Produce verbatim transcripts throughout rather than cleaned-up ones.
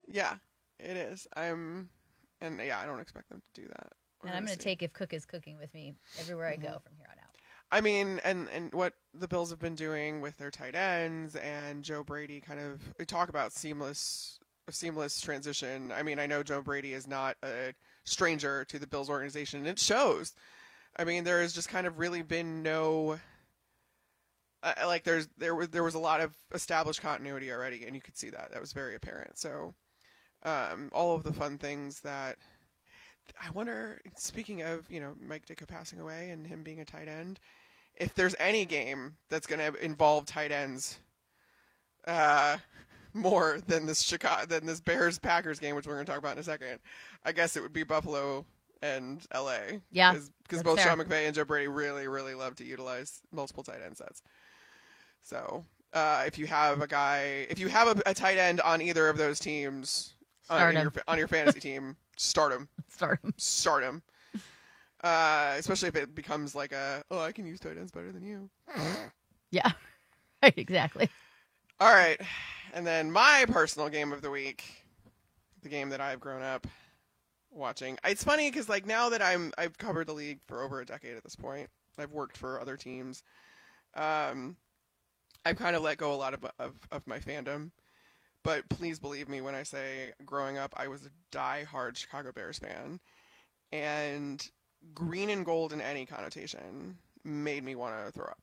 Yeah, it is. I'm, and yeah, I don't expect them to do that. We're And I'm gonna going to see. take If Cook is Cooking with me everywhere I hmm go from here on out. I mean, and and what the Bills have been doing with their tight ends and Joe Brady, kind of we talk about seamless, a seamless transition. I mean, I know Joe Brady is not a stranger to the Bills organization, and it shows. I mean, there has just kind of really been no. Uh, like there's there was there was a lot of established continuity already, and you could see that that was very apparent. So um, all of the fun things that I wonder. Speaking of you know Mike Ditka passing away and him being a tight end, if there's any game that's going to involve tight ends uh, more than this Chicago than this Bears Packers game, which we're going to talk about in a second, I guess it would be Buffalo and L A. Yeah, Because that's both fair. Sean McVay and Joe Brady really really love to utilize multiple tight end sets. So uh, if you have a guy, if you have a, a tight end on either of those teams on, Start in your, him. on your fantasy team, start him. Start him. Start him. Uh, especially if it becomes like a, oh, I can use tight ends better than you. Yeah, right, exactly. All right. And then my personal game of the week, the game that I've grown up watching. It's funny because like now that I'm, I've covered the league for over a decade at this point. I've worked for other teams. Um, I've kind of let go a lot of, of, of my fandom. But please believe me when I say growing up, I was a die-hard Chicago Bears fan. And green and gold in any connotation made me want to throw up.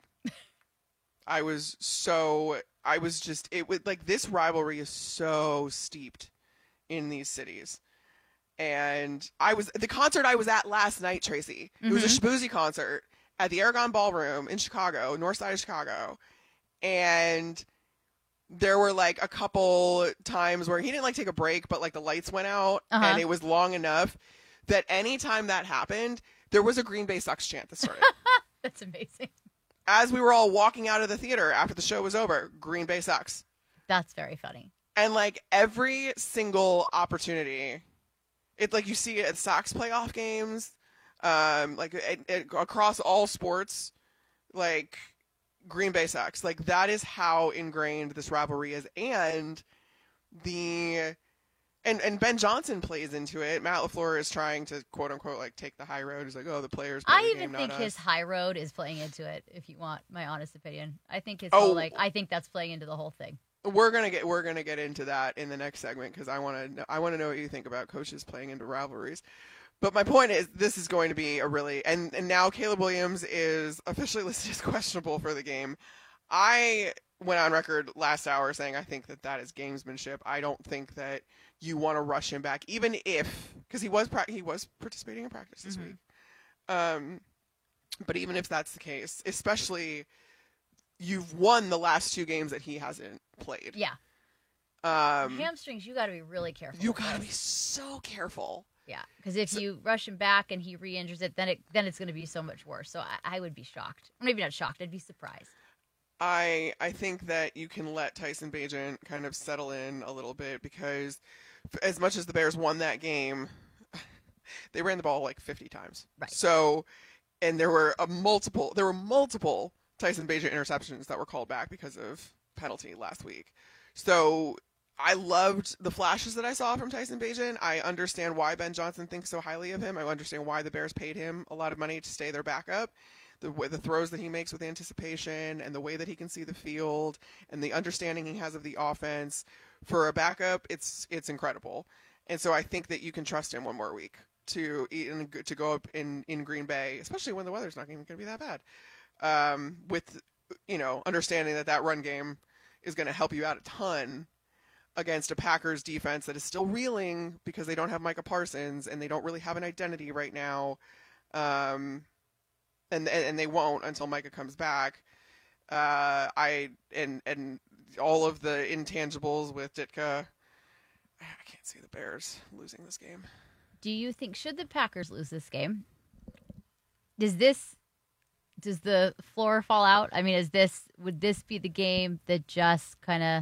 I was so, I was just, it would, like, this rivalry is so steeped in these cities. And I was, the concert I was at last night, Tracy, mm-hmm. It was a Shaboozey concert at the Aragon Ballroom in Chicago, north side of Chicago. And there were like a couple times where he didn't like take a break, but like the lights went out uh-huh. and it was long enough that anytime that happened, there was a Green Bay Sucks chant that started. That's amazing. As we were all walking out of the theater after the show was over, Green Bay Sucks. That's very funny. And like every single opportunity, it's like you see it at Sox playoff games, um, like it, it, across all sports, like Green Bay Sucks. Like that is how ingrained this rivalry is, and the and and Ben Johnson plays into it. Matt LaFleur is trying to quote unquote like take the high road. He's like, oh, the players. Play I the even game, think not his us. high road is playing into it. If you want my honest opinion, I think his oh, whole like I think that's playing into the whole thing. We're gonna get we're gonna get into that in the next segment because I want to I want to know what you think about coaches playing into rivalries. But my point is, this is going to be a really and and now Caleb Williams is officially listed as questionable for the game. I went on record last hour saying I think that that is gamesmanship. I don't think that you want to rush him back, even if because he was pra- he was participating in practice this mm-hmm. week. Um, but even if that's the case, especially you've won the last two games that he hasn't played. Yeah. Um, hamstrings, you got to be really careful. You got to be so careful. Yeah, because if so, you rush him back and he re-injures it, then it then it's going to be so much worse. So I, I would be shocked. Maybe not shocked. I'd be surprised. I I think that you can let Tyson Bagent kind of settle in a little bit because as much as the Bears won that game, they ran the ball like fifty times. Right. So, and there were a multiple there were multiple Tyson Bagent interceptions that were called back because of penalty last week. So I loved the flashes that I saw from Tyson Bagent. I understand why Ben Johnson thinks so highly of him. I understand why the Bears paid him a lot of money to stay their backup. The the throws that he makes with anticipation and the way that he can see the field and the understanding he has of the offense for a backup, it's it's incredible. And so I think that you can trust him one more week to to go up in, in Green Bay, especially when the weather's not even going to be that bad. Um, with you know understanding that that run game is going to help you out a ton against a Packers defense that is still reeling because they don't have Micah Parsons and they don't really have an identity right now. Um, and, and and they won't until Micah comes back. Uh, I and and all of the intangibles with Ditka. I can't see the Bears losing this game. Do you think should the Packers lose this game? Does this does the floor fall out? I mean, is this would this be the game that just kind of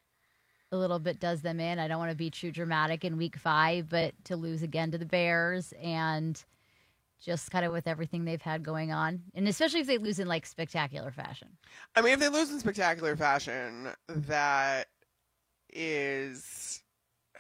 a little bit does them in? I don't want to be too dramatic in week five, but to lose again to the Bears and just kind of with everything they've had going on. And especially if they lose in like spectacular fashion. I mean, if they lose in spectacular fashion, that is